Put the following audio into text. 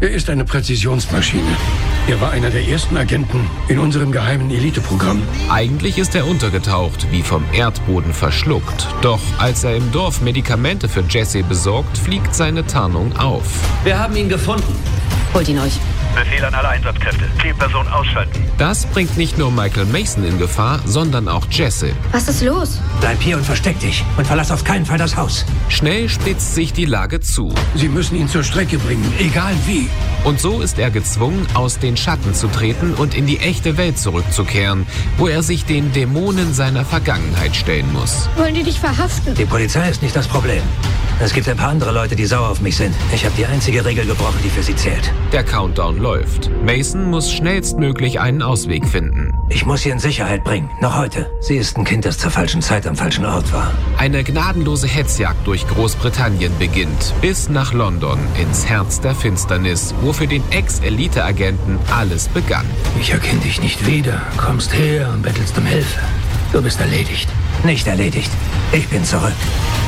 Er ist eine Präzisionsmaschine. Er war einer der ersten Agenten in unserem geheimen Eliteprogramm. Eigentlich ist er untergetaucht, wie vom Erdboden verschluckt. Doch als er im Dorf Medikamente für Jesse besorgt, fliegt seine Tarnung auf. Wir haben ihn gefunden. Holt ihn euch. Befehl an alle Einsatzkräfte. Zielperson ausschalten. Das bringt nicht nur Michael Mason in Gefahr, sondern auch Jesse. Was ist los? Bleib hier und versteck dich. Und verlass auf keinen Fall das Haus. Schnell spitzt sich die Lage zu. Sie müssen ihn zur Strecke bringen, egal wie. Und so ist er gezwungen, aus den Schatten zu treten und in die echte Welt zurückzukehren, wo er sich den Dämonen seiner Vergangenheit stellen muss. Wollen die dich verhaften? Die Polizei ist nicht das Problem. Es gibt ein paar andere Leute, die sauer auf mich sind. Ich habe die einzige Regel gebrochen, die für sie zählt. Der Countdown läuft. Mason muss schnellstmöglich einen Ausweg finden. Ich muss sie in Sicherheit bringen. Noch heute. Sie ist ein Kind, das zur falschen Zeit am falschen Ort war. Eine gnadenlose Hetzjagd durch Großbritannien beginnt, bis nach London, ins Herz der Finsternis, wo für den Ex-Elite-Agenten alles begann. Ich erkenne dich nicht wieder. Kommst her und bettelst um Hilfe. Du bist erledigt. Nicht erledigt. Ich bin zurück.